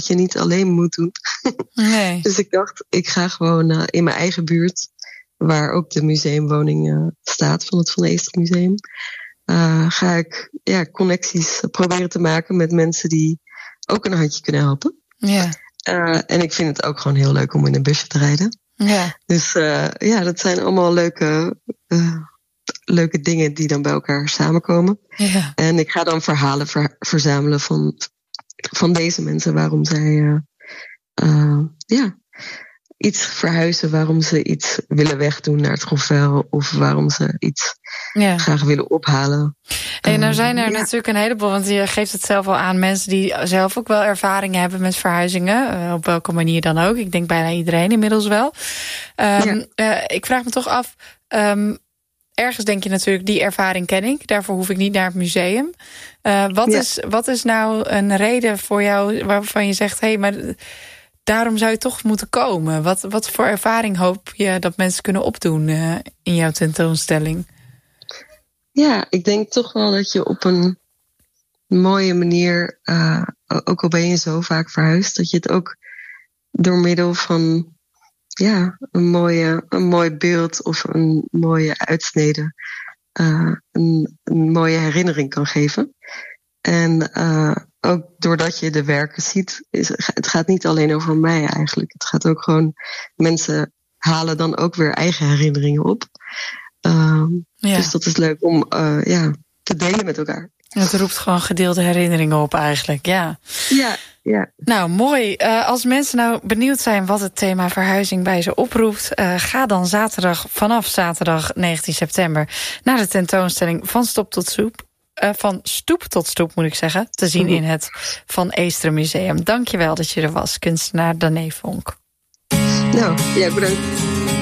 je niet alleen moet doen. Nee. Dus ik dacht, ik ga gewoon in mijn eigen buurt, waar ook de museumwoning staat van het Van Eester Museum, ga ik connecties proberen te maken met mensen die ook een handje kunnen helpen. Ja. En ik vind het ook gewoon heel leuk om in een busje te rijden. Ja. Dus dat zijn allemaal leuke dingen die dan bij elkaar samenkomen. Ja. En ik ga dan verhalen verzamelen van deze mensen, waarom zij iets verhuizen, waarom ze iets willen wegdoen naar het grofvuil, of waarom ze iets graag willen ophalen. En nou zijn er natuurlijk een heleboel, want je geeft het zelf al aan, mensen die zelf ook wel ervaring hebben met verhuizingen, op welke manier dan ook. Ik denk bijna iedereen inmiddels wel. Ik vraag me toch af, ergens denk je natuurlijk, die ervaring ken ik, daarvoor hoef ik niet naar het museum. Wat is nou een reden voor jou waarvan je zegt, hé, maar daarom zou je toch moeten komen? Wat voor ervaring hoop je dat mensen kunnen opdoen in jouw tentoonstelling? Ja, ik denk toch wel dat je op een mooie manier, ook al ben je zo vaak verhuisd, dat je het ook door middel van een mooi beeld of een mooie uitsnede een mooie herinnering kan geven. En ook doordat je de werken ziet, het gaat niet alleen over mij eigenlijk. Het gaat ook gewoon, mensen halen dan ook weer eigen herinneringen op. Dus dat is leuk om te delen met elkaar. Het roept gewoon gedeelde herinneringen op eigenlijk, ja. Ja. Nou, mooi. Als mensen nou benieuwd zijn wat het thema verhuizing bij ze oproept, ga dan vanaf zaterdag 19 september naar de tentoonstelling Van Stoep tot Stoep, moet ik zeggen, te zien in het Van Eester Museum. Dankjewel dat je er was, kunstenaar Danae Vonk. Nou, bedankt.